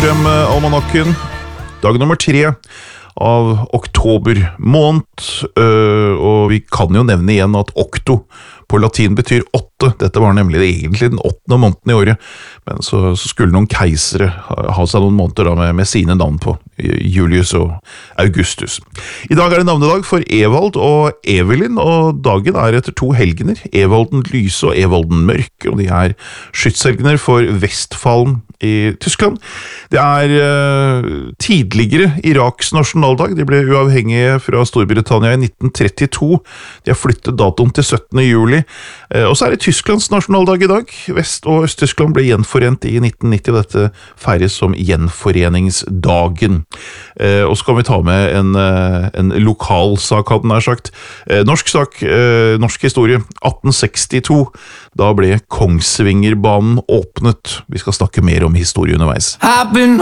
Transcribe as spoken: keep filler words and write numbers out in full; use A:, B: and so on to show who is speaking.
A: frem almanakken. Dag nummer tre av oktober måned, og vi kan jo nevne igjen at okto på latin betyr åtte. Dette var nemlig det egentlig den åttende måneden i året, men så, så skulle noen keisere ha seg noen måneder da med, med sine navn på, Julius og Augustus. I dag er det navnedag for Evald og Evelyn, og dagen er etter to helgener, Evalden Lyse og Evalden Mørk, og de er skytshelgener for Vestfalen i Tyskland. Det er uh, tidligere Iraks nasjonaldag. De ble uavhengige fra Storbritannia i nitten trettito. De har flyttet datoen til syttende juli. Uh, og så er det Tysklands nasjonaldag i dag. Vest- og Øst-Tyskland ble gjenforent i nitten nitti. Dette feires som gjenforeningsdagen. Uh, og så kan vi ta med en, uh, en lokal sak, hadde den her sagt. Uh, norsk sak, uh, norsk historie. atten sekstito. Da ble Kongsvingerbanen åpnet. Vi skal snakke mer om historie underveis.